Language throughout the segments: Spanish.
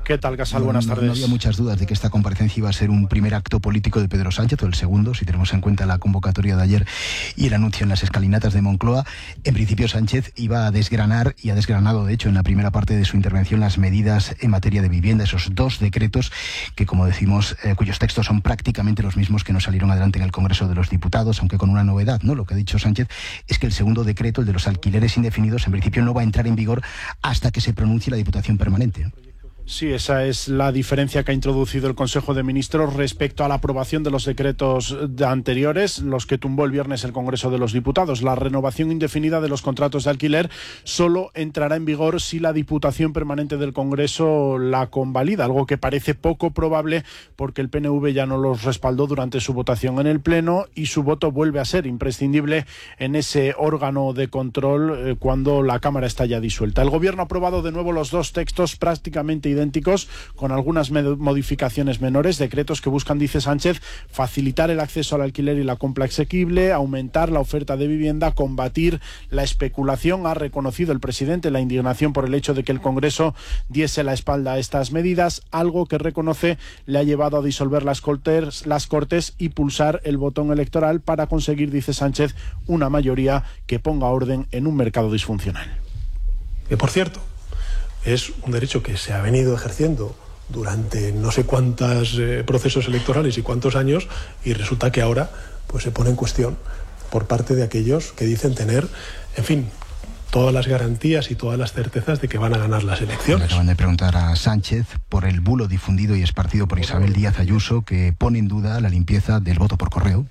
¿Qué tal, Casal? Buenas tardes. No había muchas dudas de que esta comparecencia iba a ser un primer acto político de Pedro Sánchez, o el segundo, si tenemos en cuenta la convocatoria de ayer y el anuncio en las escalinatas de Moncloa. En principio, Sánchez iba a desgranar, y ha desgranado, de hecho, en la primera parte de su intervención, las medidas en materia de vivienda, esos dos decretos que, como decimos, cuyos textos son prácticamente los mismos que no salieron adelante en el Congreso de los Diputados, aunque con una novedad, ¿no? Lo que ha dicho Sánchez es que el segundo decreto, el de los alquileres indefinidos, en principio no va a entrar en vigor hasta que se pronuncie la Diputación Permanente, ¿no? Sí, esa es la diferencia que ha introducido el Consejo de Ministros respecto a la aprobación de los decretos anteriores, los que tumbó el viernes el Congreso de los Diputados. La renovación indefinida de los contratos de alquiler solo entrará en vigor si la Diputación Permanente del Congreso la convalida, algo que parece poco probable porque el PNV ya no los respaldó durante su votación en el Pleno y su voto vuelve a ser imprescindible en ese órgano de control cuando la Cámara está ya disuelta. El Gobierno ha aprobado de nuevo los dos textos prácticamente idénticos, con algunas modificaciones menores, decretos que buscan, dice Sánchez, facilitar el acceso al alquiler y la compra asequible, aumentar la oferta de vivienda, combatir la especulación. Ha reconocido el presidente la indignación por el hecho de que el Congreso diese la espalda a estas medidas, algo que reconoce le ha llevado a disolver las Cortes y pulsar el botón electoral para conseguir, dice Sánchez, una mayoría que ponga orden en un mercado disfuncional. Que, por cierto, es un derecho que se ha venido ejerciendo durante no sé cuántos procesos electorales y cuántos años, y resulta que ahora pues se pone en cuestión por parte de aquellos que dicen tener, en fin, todas las garantías y todas las certezas de que van a ganar las elecciones. Le acaban de preguntar a Sánchez por el bulo difundido y esparcido por Isabel Díaz Ayuso, que pone en duda la limpieza del voto por correo.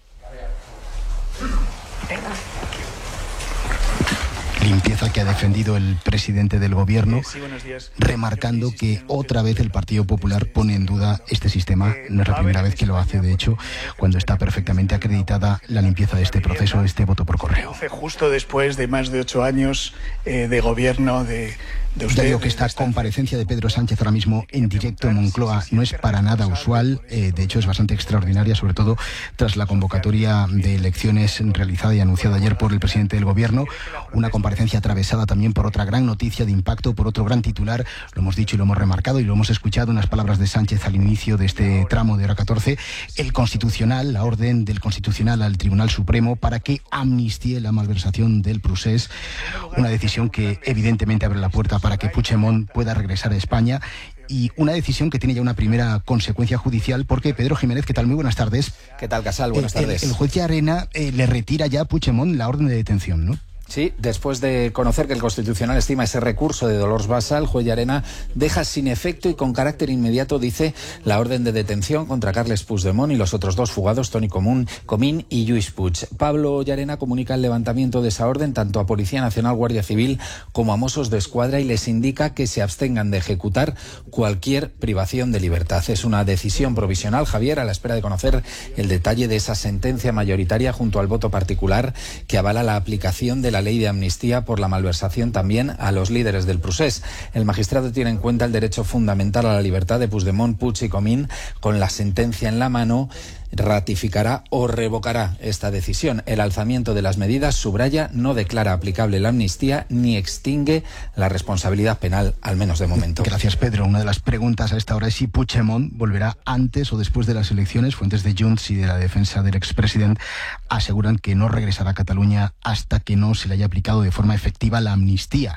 Limpieza que ha defendido el presidente del Gobierno, remarcando que otra vez el Partido Popular pone en duda este sistema. No es la primera vez que lo hace, de hecho, cuando está perfectamente acreditada la limpieza de este proceso, de este voto por correo. Justo después de más de 8 años de gobierno de usted. Ya digo que esta comparecencia de Pedro Sánchez ahora mismo en directo en Moncloa no es para nada usual, de hecho es bastante extraordinaria, sobre todo tras la convocatoria de elecciones realizada y anunciada ayer por el presidente del Gobierno, una comparecencia atravesada también por otra gran noticia de impacto, por otro gran titular, lo hemos dicho y lo hemos remarcado y lo hemos escuchado, unas palabras de Sánchez al inicio de este tramo de hora 14, el Constitucional, la orden del Constitucional al Tribunal Supremo para que amnistíe la malversación del Procés, una decisión que evidentemente abre la puerta para que Puigdemont pueda regresar a España, y una decisión que tiene ya una primera consecuencia judicial, porque Pedro Jiménez, ¿qué tal? Muy buenas tardes. ¿Qué tal, Casal? Buenas tardes. El juez Llarena le retira ya a Puigdemont la orden de detención, ¿no? Sí, después de conocer que el Constitucional estima ese recurso de Dolors Bassa, el juez Llarena deja sin efecto y con carácter inmediato, dice, la orden de detención contra Carles Puigdemont y los otros dos fugados, Toni Comín y Lluís Puig. Pablo Llarena comunica el levantamiento de esa orden tanto a Policía Nacional, Guardia Civil como a Mossos d'Esquadra y les indica que se abstengan de ejecutar cualquier privación de libertad. Es una decisión provisional, Javier, a la espera de conocer el detalle de esa sentencia mayoritaria junto al voto particular que avala la aplicación de la ley de amnistía por la malversación también a los líderes del Procés. El magistrado tiene en cuenta el derecho fundamental a la libertad de Puigdemont, Puig y Comín. Con la sentencia en la mano, ratificará o revocará esta decisión. El alzamiento de las medidas, subraya, no declara aplicable la amnistía ni extingue la responsabilidad penal, al menos de momento. Gracias, Pedro. Una de las preguntas a esta hora es si Puigdemont volverá antes o después de las elecciones. Fuentes de Junts y de la defensa del expresidente aseguran que no regresará a Cataluña hasta que no se le haya aplicado de forma efectiva la amnistía.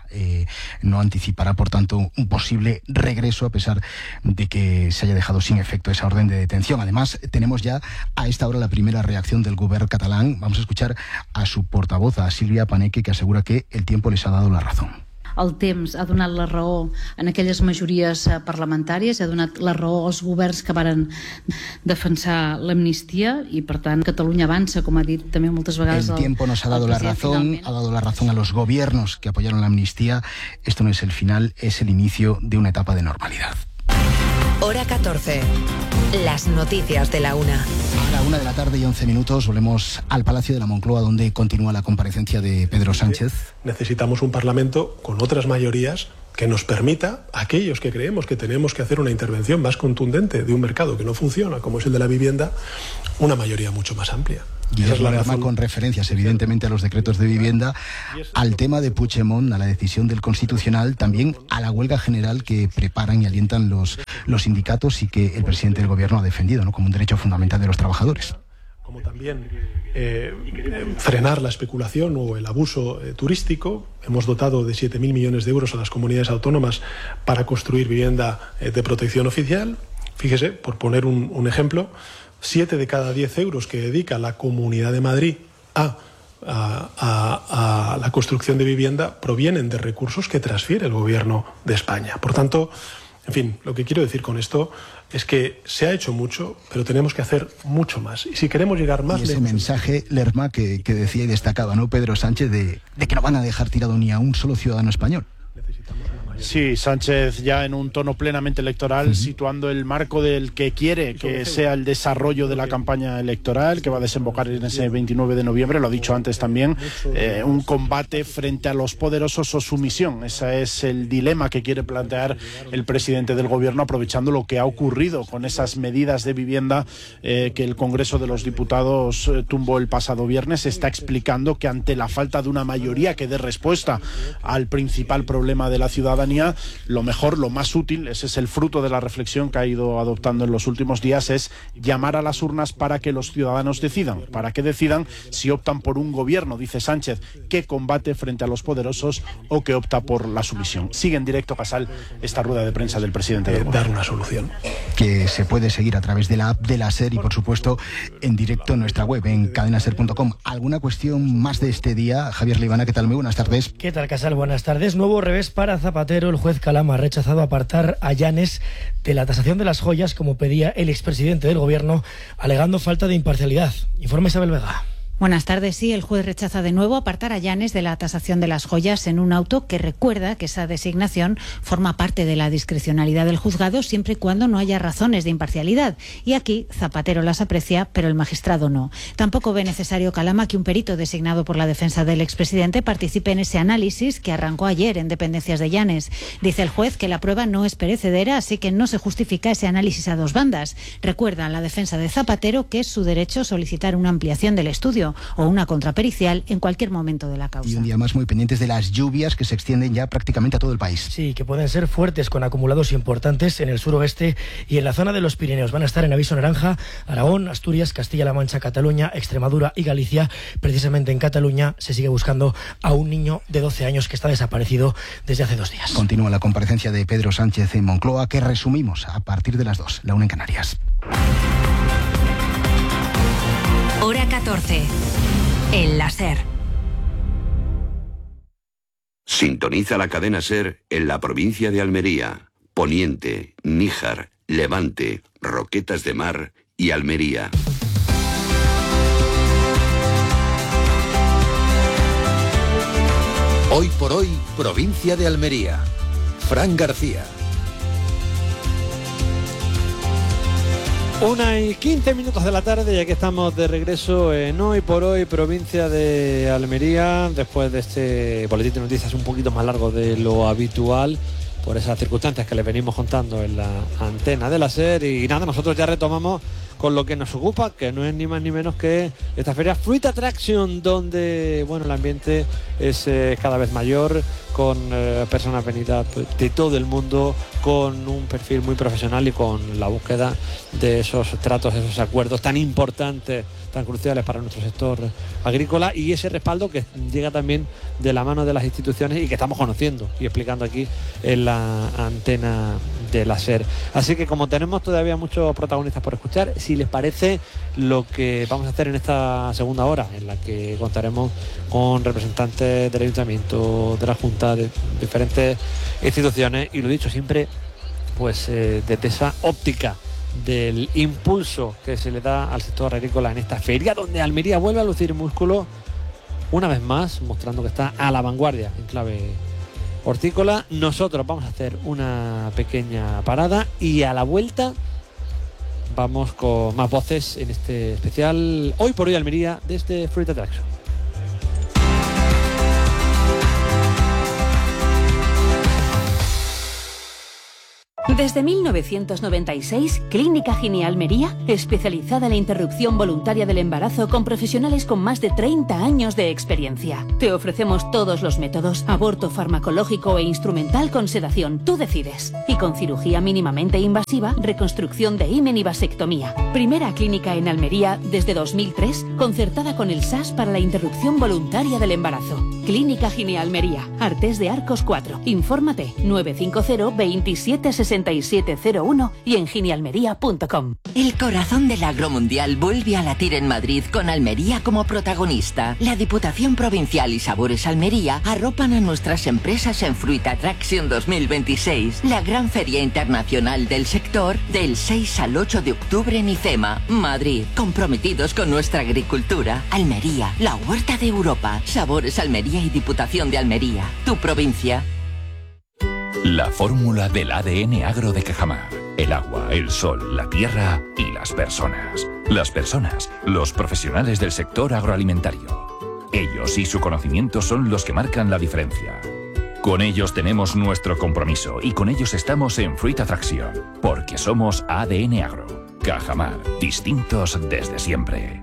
No anticipará, por tanto, un posible regreso a pesar de que se haya dejado sin efecto esa orden de detención. Además, tenemos ya a esta hora la primera reacción del govern catalán. Vamos a escuchar a su portavoz, a Sílvia Paneque, que asegura que el tiempo les ha dado la razón. El temps ha donat la raó en aquelles majories parlamentàries, ha donat la raó als governs que varen defensar l'amnistia i, per tant, Catalunya avança, com ha dit també moltes vegades. El tiempo nos ha dado la razón, ha dado la razón a los gobiernos que apoyaron la amnistía. Esto no es el final, es el inicio de una etapa de normalidad. Hora 14. Las noticias de la una. A la 1 de la tarde y 11 minutos volvemos al Palacio de la Moncloa, donde continúa la comparecencia de Pedro Sánchez. Necesitamos un Parlamento con otras mayorías que nos permita, a aquellos que creemos que tenemos que hacer una intervención más contundente de un mercado que no funciona, como es el de la vivienda, una mayoría mucho más amplia. Guillermo Lerma, con referencias evidentemente a los decretos de vivienda, al tema de Puigdemont, a la decisión del Constitucional, también a la huelga general que preparan y alientan los sindicatos y que el presidente del gobierno ha defendido, ¿no?, como un derecho fundamental de los trabajadores. Como también frenar la especulación o el abuso turístico. Hemos dotado de 7.000 millones de euros a las comunidades autónomas para construir vivienda de protección oficial. Fíjese, por poner un ejemplo, 7 de cada 10 euros que dedica la Comunidad de Madrid a la construcción de vivienda provienen de recursos que transfiere el Gobierno de España. Por tanto, en fin, lo que quiero decir con esto es que se ha hecho mucho, pero tenemos que hacer mucho más. Y si queremos llegar más lejos... Y ese mensaje, Lerma, que decía y destacaba, ¿no?, Pedro Sánchez, de que no van a dejar tirado ni a un solo ciudadano español. Sí, Sánchez ya en un tono plenamente electoral, situando el marco del que quiere que sea el desarrollo de la campaña electoral, que va a desembocar en ese 29 de noviembre, lo ha dicho antes también, un combate frente a los poderosos o sumisión. Ese es el dilema que quiere plantear el presidente del gobierno, aprovechando lo que ha ocurrido con esas medidas de vivienda que el Congreso de los Diputados tumbó el pasado viernes. Está explicando que ante la falta de una mayoría que dé respuesta al principal problema de la ciudadanía, lo mejor, lo más útil, ese es el fruto de la reflexión que ha ido adoptando en los últimos días, es llamar a las urnas para que los ciudadanos decidan, para que decidan si optan por un gobierno, dice Sánchez, que combate frente a los poderosos o que opta por la sumisión. Sigue en directo, Casal, esta rueda de prensa del presidente del gobierno. Dar una solución. Que se puede seguir a través de la app de la SER y, por supuesto, en directo en nuestra web, en cadenaser.com. ¿Alguna cuestión más de este día? Javier Libana, ¿qué tal? Muy buenas tardes. ¿Qué tal, Casal? Buenas tardes. Nuevo revés para Zapatero. El juez Calama ha rechazado apartar a Llanes de la tasación de las joyas, como pedía el expresidente del gobierno, alegando falta de imparcialidad. Informa Isabel Vega. Buenas tardes. Sí, el juez rechaza de nuevo apartar a Llanes de la tasación de las joyas en un auto que recuerda que esa designación forma parte de la discrecionalidad del juzgado siempre y cuando no haya razones de imparcialidad. Y aquí Zapatero las aprecia, pero el magistrado no. Tampoco ve necesario, Calama, que un perito designado por la defensa del expresidente participe en ese análisis que arrancó ayer en dependencias de Llanes. Dice el juez que la prueba no es perecedera, así que no se justifica ese análisis a dos bandas. Recuerda la defensa de Zapatero que es su derecho solicitar una ampliación del estudio o una contrapericial en cualquier momento de la causa. Y un día más muy pendientes de las lluvias que se extienden ya prácticamente a todo el país. Sí, que pueden ser fuertes, con acumulados importantes en el suroeste y en la zona de los Pirineos. Van a estar en aviso naranja Aragón, Asturias, Castilla-La Mancha, Cataluña, Extremadura y Galicia. Precisamente en Cataluña se sigue buscando a un niño de 12 años que está desaparecido desde hace 2 días. Continúa la comparecencia de Pedro Sánchez en Moncloa, que resumimos a partir de las 2, la 1 en Canarias. Hora 14. En la SER. Sintoniza la cadena SER en la provincia de Almería, Poniente, Níjar, Levante, Roquetas de Mar y Almería. Hoy por hoy, provincia de Almería. Fran García. 1:15 de la tarde, ya que estamos de regreso en Hoy por Hoy, provincia de Almería, después de este boletín de noticias un poquito más largo de lo habitual, por esas circunstancias que les venimos contando en la antena de la SER. Y nada, nosotros ya retomamos con lo que nos ocupa, que no es ni más ni menos que esta feria Fruit Attraction, donde bueno, el ambiente es cada vez mayor, con personas venidas de todo el mundo, con un perfil muy profesional y con la búsqueda de esos tratos, esos acuerdos tan importantes, tan cruciales para nuestro sector agrícola, y ese respaldo que llega también de la mano de las instituciones y que estamos conociendo y explicando aquí en la antena de la SER. Así que, como tenemos todavía muchos protagonistas por escuchar, si les parece, lo que vamos a hacer en esta segunda hora, en la que contaremos con representantes del Ayuntamiento, de la Junta, de diferentes instituciones, y lo dicho siempre, pues desde esa óptica del impulso que se le da al sector agrícola en esta feria, donde Almería vuelve a lucir músculo una vez más, mostrando que está a la vanguardia en clave hortícola. Nosotros vamos a hacer una pequeña parada y a la vuelta vamos con más voces en este especial Hoy por Hoy Almería desde Fruit Attraction. Desde 1996, Clínica Gine Almería, especializada en la interrupción voluntaria del embarazo con profesionales con más de 30 años de experiencia. Te ofrecemos todos los métodos, aborto farmacológico e instrumental con sedación, tú decides. Y con cirugía mínimamente invasiva, reconstrucción de himen y vasectomía. Primera clínica en Almería desde 2003, concertada con el SAS para la interrupción voluntaria del embarazo. Clínica Gine Almería, Artés de Arcos 4. Infórmate 950 27 6701 y en ginealmería.com. El corazón del agromundial vuelve a latir en Madrid con Almería como protagonista. La Diputación Provincial y Sabores Almería arropan a nuestras empresas en Fruit Attraction 2026, la gran feria internacional del sector del 6 al 8 de octubre en IFEMA, Madrid. Comprometidos con nuestra agricultura, Almería, la huerta de Europa. Sabores Almería y Diputación de Almería, tu provincia. La fórmula del ADN agro de Cajamar. El agua, el sol, la tierra y las personas. Las personas, los profesionales del sector agroalimentario. Ellos y su conocimiento son los que marcan la diferencia. Con ellos tenemos nuestro compromiso y con ellos estamos en Fruit Attraction, porque somos ADN Agro. Cajamar, distintos desde siempre.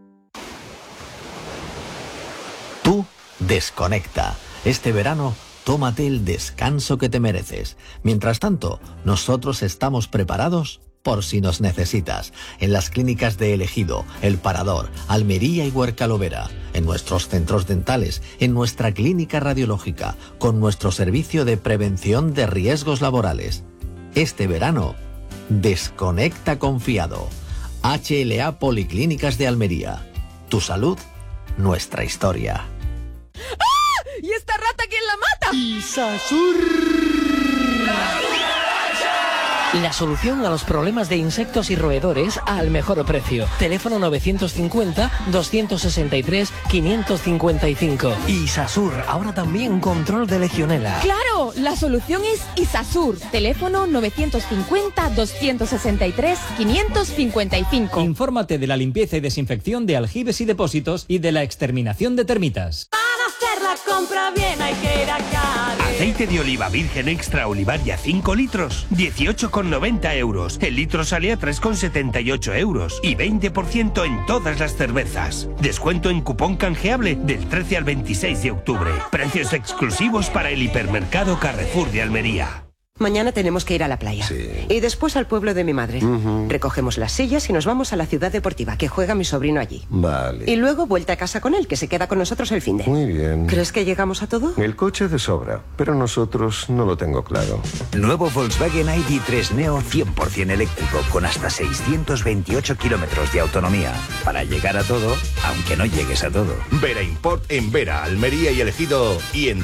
Tú desconecta. Este verano, tómate el descanso que te mereces. Mientras tanto, nosotros estamos preparados por si nos necesitas. En las clínicas de El Ejido, El Parador, Almería y Huercalovera. En nuestros centros dentales, en nuestra clínica radiológica, con nuestro servicio de prevención de riesgos laborales. Este verano, desconecta confiado. HLA Policlínicas de Almería. Tu salud, nuestra historia. ¡Ah! ¿Y esta rata quién la mata? Isasur. La solución a los problemas de insectos y roedores al mejor precio. Teléfono 950-263-555. Isasur, ahora también control de legionela. ¡Claro! La solución es Isasur. Teléfono 950-263-555. Infórmate de la limpieza y desinfección de aljibes y depósitos y de la exterminación de termitas. Para hacer la compra bien hay que ir a Cádiz. Aceite de oliva virgen extra Olivaria 5 litros, 18,90 euros. El litro sale a 3,78 euros. Y 20% en todas las cervezas. Descuento en cupón canjeable del 13 al 26 de octubre. Precios exclusivos para el hipermercado Carrefour de Almería. Mañana tenemos que ir a la playa. Sí. Y después al pueblo de mi madre. Recogemos las sillas y nos vamos a la ciudad deportiva, que juega mi sobrino allí. Vale. Y luego vuelta a casa con él, que se queda con nosotros el finde. Muy bien. ¿Crees que llegamos a todo? El coche de sobra, pero nosotros no lo tengo claro. Nuevo Volkswagen ID3 Neo 100% eléctrico, con hasta 628 kilómetros de autonomía. Para llegar a todo, aunque no llegues a todo. Vera Import en Vera, Almería y El Ejido, y en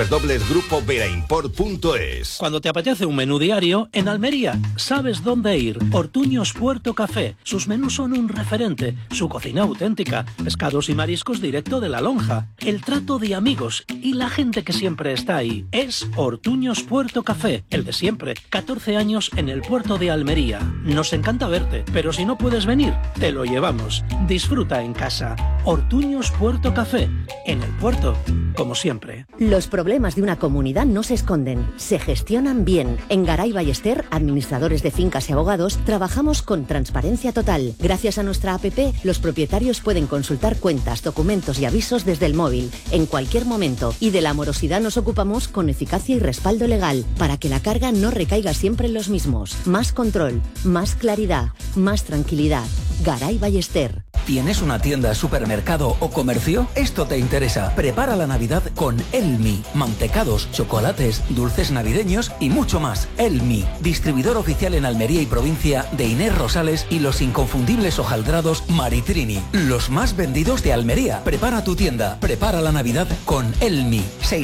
www.grupoveraImport.es. Cuando te apetece un menú diario, en Almería sabes dónde ir. Ortuños Puerto Café. Sus menús son un referente. Su cocina auténtica. Pescados y mariscos directo de la lonja. El trato de amigos y la gente que siempre está ahí. Es Ortuños Puerto Café. El de siempre. 14 años en el puerto de Almería. Nos encanta verte, pero si no puedes venir, te lo llevamos. Disfruta en casa. Ortuños Puerto Café. En el puerto, como siempre. Los problemas de una comunidad no se esconden. Se gestionan bien. En Garay Ballester, administradores de fincas y abogados, trabajamos con transparencia total. Gracias a nuestra APP, los propietarios pueden consultar cuentas, documentos y avisos desde el móvil, en cualquier momento. Y de la morosidad nos ocupamos con eficacia y respaldo legal, para que la carga no recaiga siempre en los mismos. Más control, más claridad, más tranquilidad. Garay Ballester. ¿Tienes una tienda, supermercado o comercio? Esto te interesa. Prepara la Navidad con Elmi. Mantecados, chocolates, dulces navideños y mucho más. Elmi, distribuidor oficial en Almería y provincia de Inés Rosales y los inconfundibles hojaldrados Maritrini. Los más vendidos de Almería. Prepara tu tienda. Prepara la Navidad con Elmi.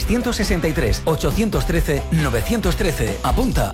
663-813-913. Apunta.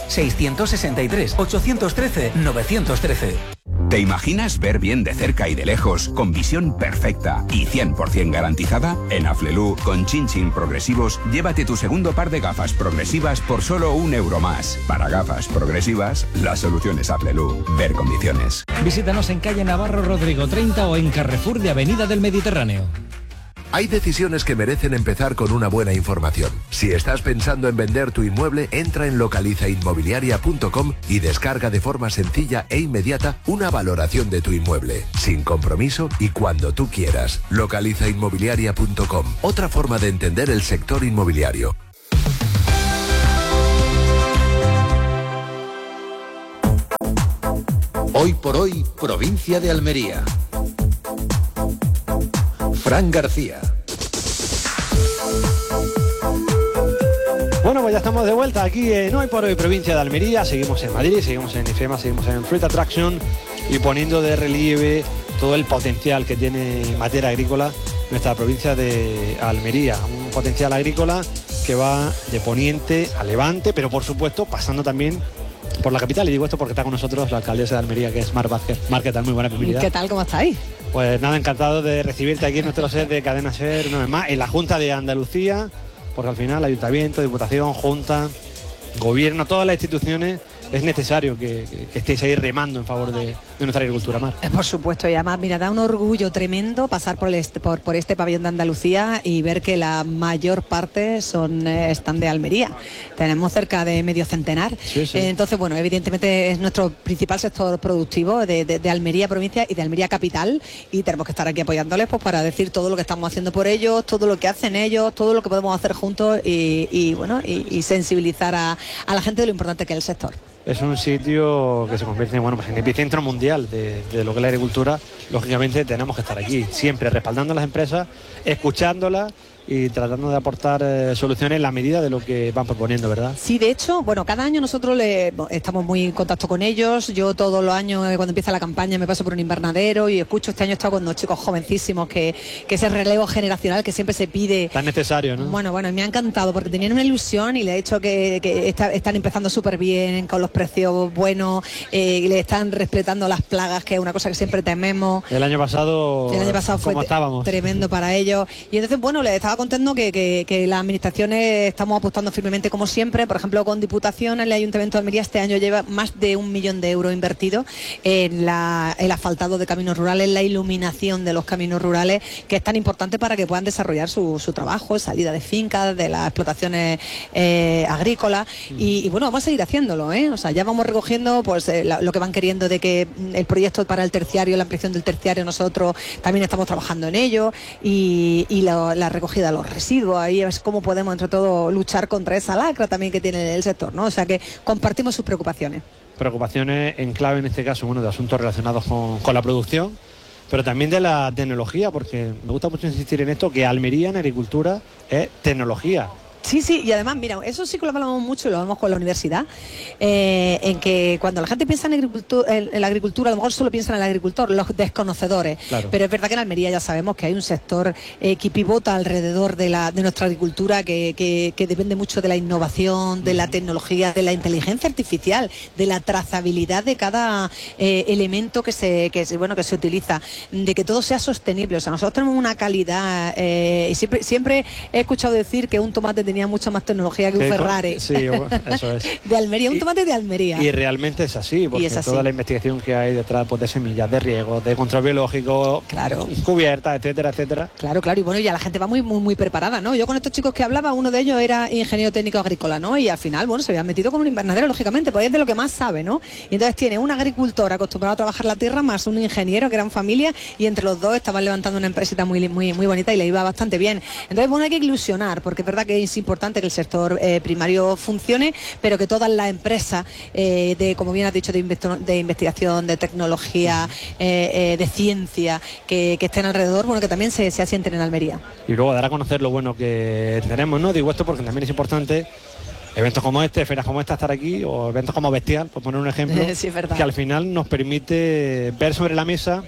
663-813-913. ¿Te imaginas ver bien de cerca y de lejos, con visión perfecta y 100% garantizada? En Aflelu, con Chin Chin progresivos, llévate tu segundo par de gafas progresivas por solo €1 más. Para gafas progresivas, la solución es Aflelu. Ver condiciones. Visítanos en calle Navarro Rodrigo 30 o en Carrefour de Avenida del Mediterráneo. Hay decisiones que merecen empezar con una buena información. Si estás pensando en vender tu inmueble, entra en localizainmobiliaria.com y descarga de forma sencilla e inmediata una valoración de tu inmueble, sin compromiso y cuando tú quieras. Localizainmobiliaria.com, otra forma de entender el sector inmobiliario. Hoy por hoy, provincia de Almería. Fran García. Bueno, pues ya estamos de vuelta aquí en Hoy por Hoy, provincia de Almería. Seguimos en Madrid, seguimos en IFEMA, seguimos en Fruit Attraction y poniendo de relieve todo el potencial que tiene en materia agrícola nuestra provincia de Almería. Un potencial agrícola que va de poniente a levante, pero por supuesto pasando también por la capital. Y digo esto porque está con nosotros la alcaldesa de Almería, que es Mar Vázquez. Mar, ¿qué tal? Muy buena, bienvenida. ¿Qué tal? ¿Cómo estáis? Pues nada, encantado de recibirte aquí en nuestro set de Cadena SER, una vez más, en la Junta de Andalucía, porque al final Ayuntamiento, Diputación, Junta, Gobierno, todas las instituciones, es necesario que estéis ahí remando en favor de nuestra agricultura, Mar. Por supuesto, y además, mira, da un orgullo tremendo pasar por este pabellón de Andalucía y ver que la mayor parte están de Almería. Tenemos cerca de medio centenar. Sí, sí. Entonces, bueno, evidentemente es nuestro principal sector productivo de Almería provincia y de Almería capital, y tenemos que estar aquí apoyándoles pues para decir todo lo que estamos haciendo por ellos, todo lo que hacen ellos, todo lo que podemos hacer juntos y sensibilizar a la gente de lo importante que es el sector. Es un sitio que se convierte en el epicentro mundial de lo que es la agricultura. Lógicamente tenemos que estar aquí, siempre respaldando a las empresas, escuchándolas y tratando de aportar soluciones en la medida de lo que van proponiendo, ¿verdad? Sí, de hecho, bueno, cada año nosotros estamos muy en contacto con ellos. Yo todos los años, cuando empieza la campaña, me paso por un invernadero y escucho. Este año he estado con unos chicos jovencísimos, que ese relevo generacional que siempre se pide. Tan necesario, ¿no? Bueno, me ha encantado porque tenían una ilusión y le he dicho que están empezando súper bien, con los precios buenos, y le están respetando las plagas, que es una cosa que siempre tememos. El año pasado fue tremendo para ellos. Y entonces, bueno, les estaba contando que las administraciones estamos apostando firmemente, como siempre. Por ejemplo, con Diputación, el Ayuntamiento de Almería este año lleva más de 1 millón de euros invertidos en el asfaltado de caminos rurales, la iluminación de los caminos rurales, que es tan importante para que puedan desarrollar su trabajo, salida de fincas, de las explotaciones agrícolas. Y bueno, vamos a seguir haciéndolo, ¿eh? O sea, ya vamos recogiendo pues lo que van queriendo, de que el proyecto para el terciario, la ampliación del terciario, nosotros también estamos trabajando en ello, y la recogida de los residuos. Ahí es cómo podemos entre todos luchar contra esa lacra también que tiene el sector, ¿no? O sea, que compartimos sus preocupaciones. Preocupaciones en clave, en este caso, bueno, de asuntos relacionados con la producción, pero también de la tecnología, porque me gusta mucho insistir en esto, que Almería en agricultura es tecnología. Sí, y además, mira, eso sí que lo hablamos mucho y lo hablamos con la universidad, en que cuando la gente piensa en la agricultura, a lo mejor solo piensan en el agricultor, los desconocedores. Claro. Pero es verdad que en Almería ya sabemos que hay un sector que pivota alrededor de nuestra agricultura, que depende mucho de la innovación, de la tecnología, de la inteligencia artificial, de la trazabilidad de cada elemento que se utiliza, de que todo sea sostenible. O sea, nosotros tenemos una calidad, y siempre he escuchado decir que un tomate tenía mucha más tecnología que un Ferrari. Sí, eso es. De Almería, un tomate de Almería. Y realmente es así, porque es así. Toda la investigación que hay detrás, pues, de semillas, de riego, de control biológico, claro, cubiertas, etcétera, etcétera. Claro, y bueno, ya la gente va muy preparada, ¿no? Yo con estos chicos que hablaba, uno de ellos era ingeniero técnico agrícola, ¿no? Y al final, bueno, se habían metido con un invernadero, lógicamente, pues es de lo que más sabe, ¿no? Y entonces tiene un agricultor acostumbrado a trabajar la tierra, más un ingeniero que eran familia, y entre los dos estaban levantando una empresita muy bonita y le iba bastante bien. Entonces, bueno, hay que ilusionar, porque es verdad que es importante que el sector primario funcione, pero que todas las empresas como bien has dicho, de investigación, de tecnología, de ciencia, que estén alrededor, bueno, que también se asienten en Almería. Y luego dar a conocer lo bueno que tenemos, ¿no? Digo esto porque también es importante eventos como este, ferias como esta, estar aquí, o eventos como Bestial, por poner un ejemplo, sí, que al final nos permite ver sobre la mesa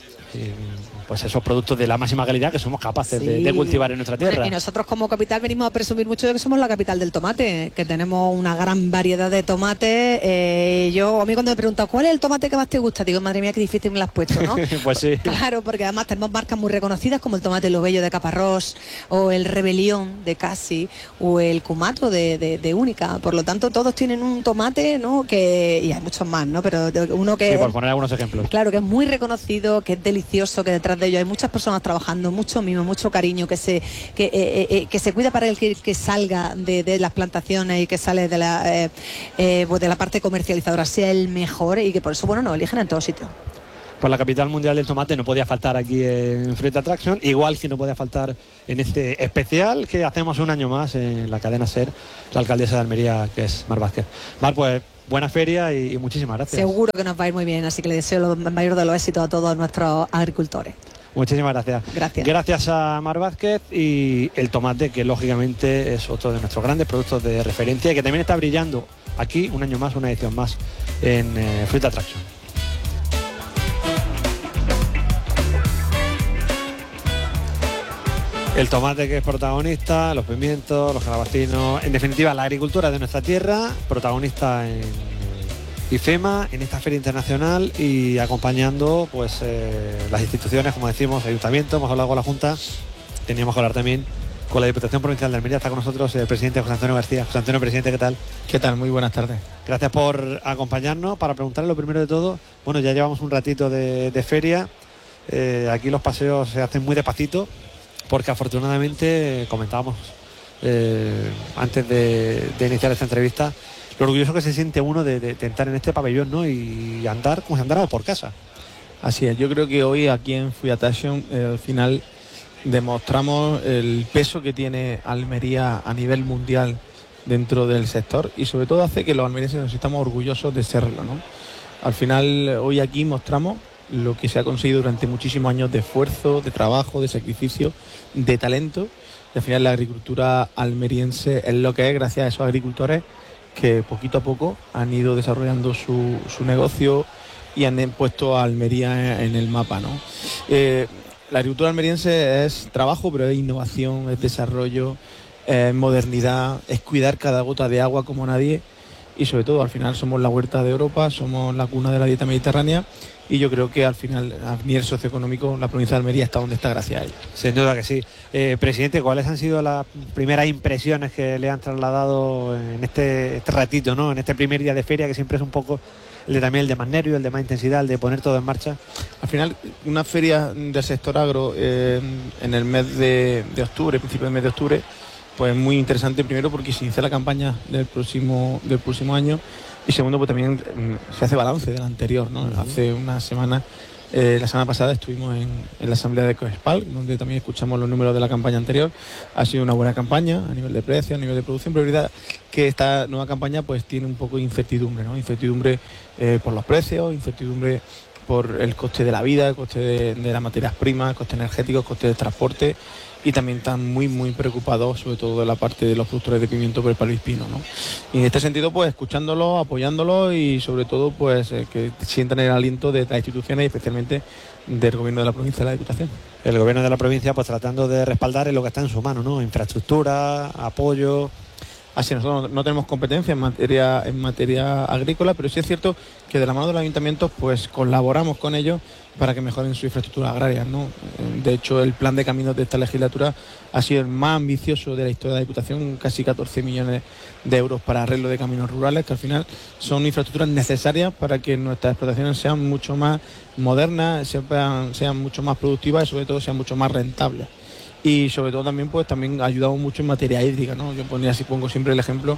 pues esos productos de la máxima calidad que somos capaces de cultivar en nuestra tierra. Bueno, y nosotros como capital venimos a presumir mucho de que somos la capital del tomate, que tenemos una gran variedad de tomates. A mí cuando me preguntan ¿cuál es el tomate que más te gusta? Digo, madre mía, qué difícil me lo has puesto, ¿no? Pues sí. Claro, porque además tenemos marcas muy reconocidas como el tomate Lo Bello de Caparrós, o el Rebelión de Casi, o el Cumato de Única. Por lo tanto, todos tienen un tomate, ¿no? Y hay muchos más, ¿no? Pero uno que... Sí, por poner algunos ejemplos. Claro, que es muy reconocido, que es delicioso, que detrás de ellos, hay muchas personas trabajando, mucho mimo, mucho cariño, que se cuida para el que salga de las plantaciones y que sale de la parte comercializadora sea el mejor, y que por eso, bueno, nos eligen en todos sitios. Pues la capital mundial del tomate no podía faltar aquí en Fruit Attraction, igual que no podía faltar en este especial que hacemos un año más en la cadena SER, la alcaldesa de Almería, que es Mar Vázquez. Mar, pues buena feria y muchísimas gracias. Seguro que nos va a ir muy bien, así que le deseo el mayor de los éxitos a todos nuestros agricultores. Muchísimas gracias. Gracias. Gracias a Mar Vázquez y el tomate, que lógicamente es otro de nuestros grandes productos de referencia y que también está brillando aquí un año más, una edición más en Fruit Attraction. El tomate, que es protagonista, los pimientos, los calabacinos, en definitiva la agricultura de nuestra tierra, protagonista en IFEMA, en esta feria internacional, y acompañando pues las instituciones, como decimos, ayuntamiento, hemos hablado con la Junta, teníamos que hablar también con la Diputación Provincial de Almería. Está con nosotros el presidente José Antonio García. José Antonio, presidente, ¿qué tal? ¿Qué tal? Muy buenas tardes. Gracias por acompañarnos. Para preguntarle lo primero de todo, bueno, ya llevamos un ratito de feria, aquí los paseos se hacen muy despacito, porque afortunadamente, comentábamos antes de iniciar esta entrevista, lo orgulloso que se siente uno de entrar en este pabellón, ¿no? Y andar como si andáramos por casa. Así es, yo creo que hoy aquí en Fruit Attraction al final demostramos el peso que tiene Almería a nivel mundial dentro del sector, y sobre todo hace que los almerienses nos estamos orgullosos de serlo, ¿no? Al final hoy aquí mostramos lo que se ha conseguido durante muchísimos años de esfuerzo, de trabajo, de sacrificio, de talento, y al final la agricultura almeriense es lo que es gracias a esos agricultores que poquito a poco han ido desarrollando su negocio y han puesto a Almería en el mapa, ¿no? La agricultura almeriense es trabajo, pero es innovación, es desarrollo, es modernidad, es cuidar cada gota de agua como nadie, y sobre todo al final somos la huerta de Europa, somos la cuna de la dieta mediterránea, y yo creo que al final a nivel socioeconómico la provincia de Almería está donde está gracias a ello. Sin duda que sí. Presidente, ¿cuáles han sido las primeras impresiones que le han trasladado en este ratito, ¿no? En este primer día de feria, que siempre es un poco también el de más nervio, el de más intensidad, el de poner todo en marcha? Al final, una feria del sector agro en el mes de octubre, principio del mes de octubre, pues muy interesante, primero porque se inicia la campaña del próximo año, y segundo, pues también se hace balance del anterior, ¿no? Hace una semana, la semana pasada estuvimos en la asamblea de Coespal, donde también escuchamos los números de la campaña anterior. Ha sido una buena campaña a nivel de precio, a nivel de producción, pero es verdad que esta nueva campaña pues tiene un poco de incertidumbre, ¿no? Incertidumbre por los precios, incertidumbre por el coste de la vida, el coste de las materias primas, coste energético, el coste del transporte, y también están muy preocupados sobre todo de la parte de los productores de pimiento por el palo hispino, ¿no? Y en este sentido, pues escuchándolo, apoyándolo, y sobre todo pues que sientan el aliento de las instituciones y especialmente del gobierno de la provincia, de la Diputación. El gobierno de la provincia pues tratando de respaldar en lo que está en su mano, ¿no? Infraestructura, apoyo. Así, nosotros no tenemos competencia en materia agrícola, pero sí es cierto que de la mano de los ayuntamientos pues colaboramos con ellos para que mejoren su infraestructura agraria, ¿no? De hecho, el plan de caminos de esta legislatura ha sido el más ambicioso de la historia de la Diputación, casi 14 millones de euros para arreglo de caminos rurales, que al final son infraestructuras necesarias para que nuestras explotaciones sean mucho más modernas, sean mucho más productivas y sobre todo sean mucho más rentables. Y sobre todo también ayudamos mucho en materia hídrica, ¿no? Yo pongo siempre el ejemplo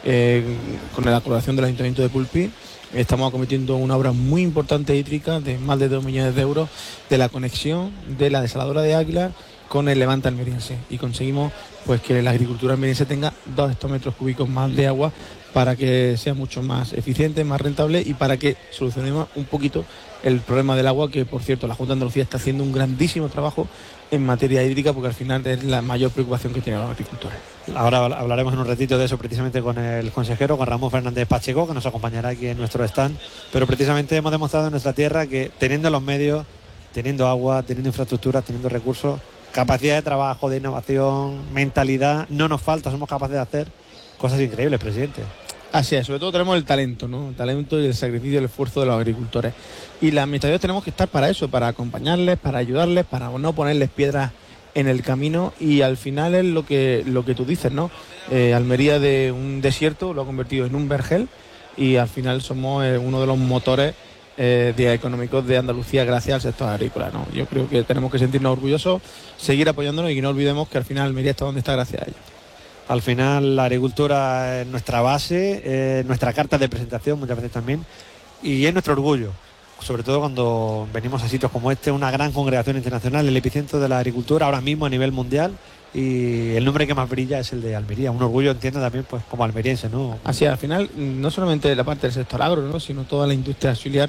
con la colaboración del Ayuntamiento de Pulpí. Estamos acometiendo una obra muy importante hídrica de más de 2 millones de euros, de la conexión de la desaladora de Águila con el Levante almeriense, y conseguimos pues que la agricultura almeriense tenga 2 hectómetros cúbicos más de agua para que sea mucho más eficiente, más rentable, y para que solucionemos un poquito el problema del agua, que por cierto la Junta de Andalucía está haciendo un grandísimo trabajo en materia hídrica, porque al final es la mayor preocupación que tienen los agricultores. Ahora hablaremos en un ratito de eso precisamente con el consejero, con Ramón Fernández Pacheco, que nos acompañará aquí en nuestro stand, pero precisamente hemos demostrado en nuestra tierra que teniendo los medios, teniendo agua, teniendo infraestructura, teniendo recursos, capacidad de trabajo, de innovación, mentalidad, no nos falta, somos capaces de hacer cosas increíbles, presidente. Así es, sobre todo tenemos el talento, ¿no? El talento y el sacrificio y el esfuerzo de los agricultores. Y las administraciones tenemos que estar para eso, para acompañarles, para ayudarles, para no ponerles piedras en el camino, y al final es lo que tú dices, ¿no? Almería, de un desierto lo ha convertido en un vergel, y al final somos uno de los motores días económicos de Andalucía gracias al sector agrícola, ¿no? Yo creo que tenemos que sentirnos orgullosos, seguir apoyándonos y que no olvidemos que al final Almería está donde está gracias a ellos. Al final la agricultura es nuestra base, nuestra carta de presentación muchas veces también, y es nuestro orgullo, sobre todo cuando venimos a sitios como este, una gran congregación internacional, el epicentro de la agricultura ahora mismo a nivel mundial, y el nombre que más brilla es el de Almería, un orgullo, entiendo también, pues como almeriense, ¿no? Así, al final, no solamente la parte del sector agro, ¿no?, sino toda la industria auxiliar